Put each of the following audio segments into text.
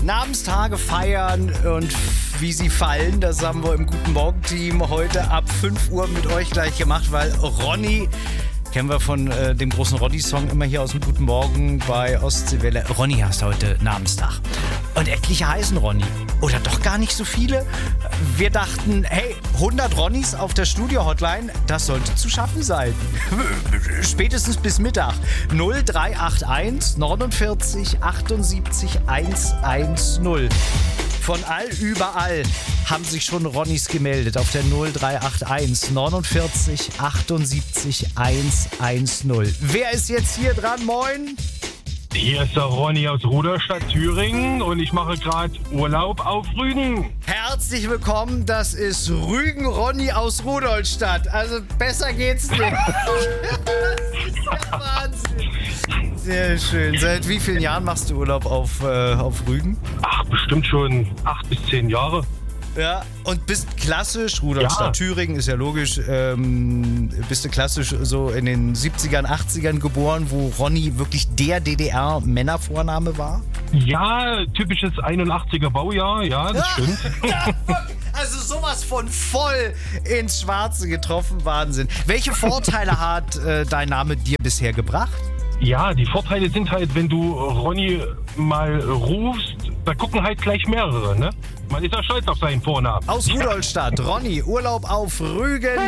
Namenstage feiern und wie sie fallen, das haben wir im Guten Morgen-Team heute ab 5 Uhr mit euch gleich gemacht, weil Ronny, kennen wir von dem großen Ronny-Song immer hier aus dem Guten Morgen bei Ostseewelle. Ronny hast heute Namenstag. Und etliche heißen Ronny. Oder doch gar nicht so viele. Wir dachten, hey, 100 Ronnys auf der Studio-Hotline, das sollte zu schaffen sein. Spätestens bis Mittag. 0381 49 78 110. Von überall haben sich schon Ronnys gemeldet auf der 0381 49 78 110. Wer ist jetzt hier dran? Moin! Hier ist der Ronny aus Rudolstadt, Thüringen und ich mache gerade Urlaub auf Rügen. Herzlich willkommen, das ist Rügen Ronny aus Rudolstadt. Also besser geht's nicht. Das ist ja Wahnsinn. Sehr schön. Seit wie vielen Jahren machst du Urlaub auf Rügen? Ach, bestimmt schon 8 bis 10 Jahre. Ja, und bist klassisch, Rudolstadt, Thüringen ist ja logisch, bist du klassisch so in den 70ern, 80ern geboren, wo Ronny wirklich der DDR-Männervorname war? Ja, typisches 81er Baujahr, ja, das stimmt. Ja, also sowas von voll ins Schwarze getroffen, Wahnsinn. Welche Vorteile hat dein Name dir bisher gebracht? Ja, die Vorteile sind halt, wenn du Ronny mal rufst, da gucken halt gleich mehrere, ne? Man ist ja stolz auf seinen Vornamen. Aus Rudolstadt, Ronny, Urlaub auf Rügen.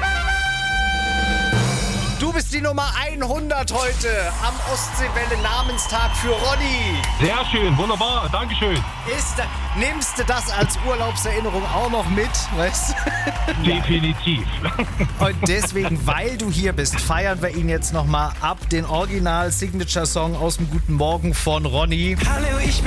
Du bist die Nummer 100 heute am Ostseewelle Namenstag für Ronny. Sehr schön, wunderbar, dankeschön. Nimmst du das als Urlaubserinnerung auch noch mit, weißt du? Definitiv. Und deswegen, weil du hier bist, feiern wir ihn jetzt nochmal ab, den Original-Signature-Song aus dem Guten Morgen von Ronny. Hallo, ich